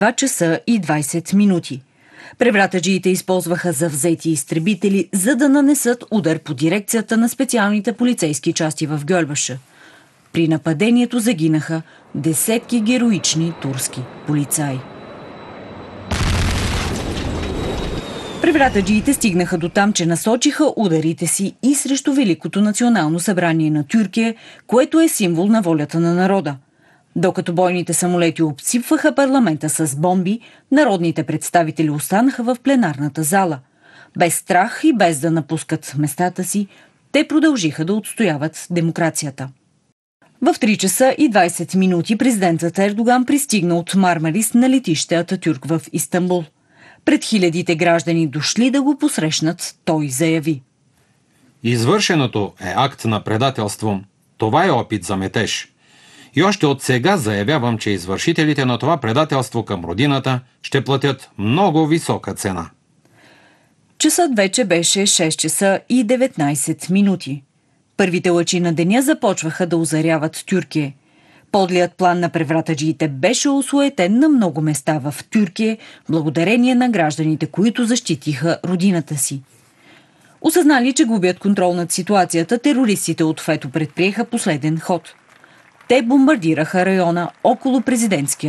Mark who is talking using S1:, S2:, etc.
S1: 2 часа и 20 минути. Превратаджиите използваха завзети изтребители, за да нанесат удар по дирекцията на специалните полицейски части в Гьолбаша. При нападението загинаха десетки героични турски полицаи. Превратаджиите стигнаха до там, че насочиха ударите си и срещу Великото национално събрание на Тюркия, което е символ на волята на народа. Докато бойните самолети обсипваха парламента с бомби, народните представители останаха в пленарната зала. Без страх и без да напускат местата си, те продължиха да отстояват демокрацията. В 3 часа и 20 минути президентът Ердоган пристигна от Мармарис на летище Ататюрк в Истанбул. Пред хилядите граждани дошли да го посрещнат, той заяви:
S2: Извършеното е акт на предателство. Това е опит за метеж. И още от сега заявявам, че извършителите на това предателство към родината ще платят много висока цена.
S1: Часът вече беше 6 часа и 19 минути. Първите лъчи на деня започваха да озаряват Тюркия. Подлият план на превратаджиите беше осуетен на много места в Тюркия, благодарение на гражданите, които защитиха родината си. Осъзнали, че губят контрол над ситуацията, терористите от ФЕТО предприеха последен ход. Те бомбардираха района около президентския